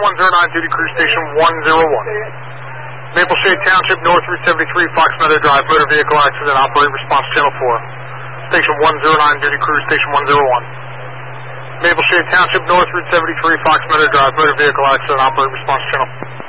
109, duty crew station 101. Maple Shade Township, North Route 73, Fox Meadow Drive, motor vehicle accident, operate response channel 4. Station 109, duty crew station 101. Maple Shade Township, North Route 73, Fox Meadow Drive, motor vehicle accident, operate response channel.